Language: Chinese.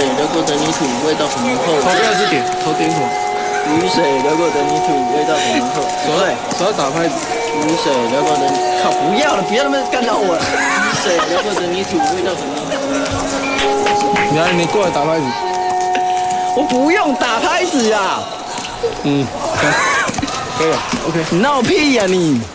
流过的泥土，味道很浓厚。 头不要是点，头点什么？ 雨水流过的泥土，味道很浓厚。 手要打拍子。 雨水流过的，靠，不要了，不要那么干扰我了。雨水流过的泥土，味道很浓厚。 你过来打拍子。 我不用打拍子啊。 可以了 ，OK。 你闹屁呀你！